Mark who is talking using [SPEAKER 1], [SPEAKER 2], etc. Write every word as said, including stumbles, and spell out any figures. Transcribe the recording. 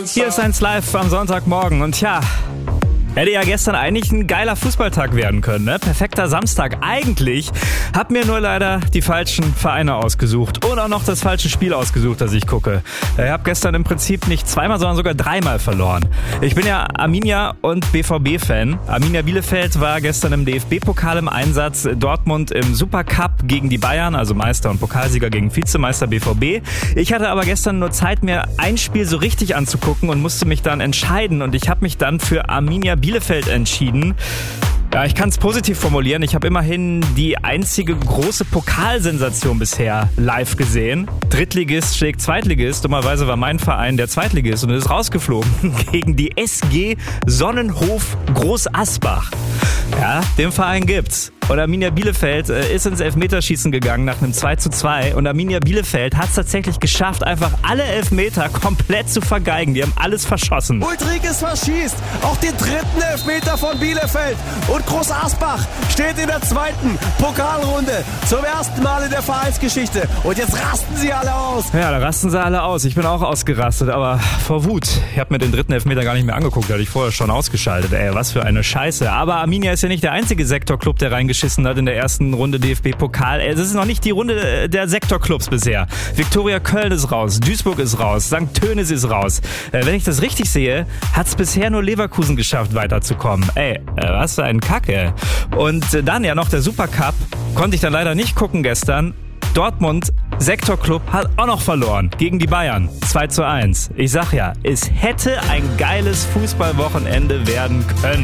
[SPEAKER 1] Hier ist eins live am Sonntagmorgen und ja, hätte ja gestern eigentlich ein geiler Fußballtag werden können, ne? Perfekter Samstag. Eigentlich hab mir nur leider die falschen Vereine ausgesucht und auch noch das falsche Spiel ausgesucht, das ich gucke. Ich habe gestern im Prinzip nicht zweimal, sondern sogar dreimal verloren. Ich bin ja Arminia- und B V B-Fan. Arminia Bielefeld war gestern im D F B-Pokal im Einsatz, Dortmund im Supercup gegen die Bayern, also Meister und Pokalsieger gegen Vizemeister B V B. Ich hatte aber gestern nur Zeit, mir ein Spiel so richtig anzugucken und musste mich dann entscheiden und ich habe mich dann für Arminia Bielefeld entschieden. Ja, ich kann es positiv formulieren. Ich habe immerhin die einzige große Pokalsensation bisher live gesehen. Drittligist schlägt Zweitligist. Dummerweise war mein Verein der Zweitligist und ist rausgeflogen gegen die S G Sonnenhof Groß Asbach. Ja, den Verein gibt's. Und Arminia Bielefeld äh, ist ins Elfmeterschießen gegangen nach einem zwei zu zwei. Und Arminia Bielefeld hat es tatsächlich geschafft, einfach alle Elfmeter komplett zu vergeigen. Die haben alles verschossen.
[SPEAKER 2] Ulrikes verschießt auch den dritten Elfmeter von Bielefeld. Und Groß Asbach steht in der zweiten Pokalrunde zum ersten Mal in der Vereinsgeschichte. Und jetzt rasten sie alle aus.
[SPEAKER 1] Ja, da rasten sie alle aus. Ich bin auch ausgerastet, aber vor Wut. Ich habe mir den dritten Elfmeter gar nicht mehr angeguckt. Da hatte ich vorher schon ausgeschaltet. Ey, was für eine Scheiße. Aber Arminia ist ja nicht der einzige Sektorclub, der reingeschissen hat in der ersten Runde D F B-Pokal. Es ist noch nicht die Runde der Sektorclubs bisher. Viktoria Köln ist raus, Duisburg ist raus, Sankt Tönis ist raus. Äh, wenn ich das richtig sehe, hat es bisher nur Leverkusen geschafft, weiterzukommen. Ey, äh, was für ein Kacke. Und äh, dann ja noch der Supercup. Konnte ich dann leider nicht gucken gestern. Dortmund, Sektorclub, hat auch noch verloren gegen die Bayern. zwei zu eins. Ich sag ja, es hätte ein geiles Fußballwochenende werden können.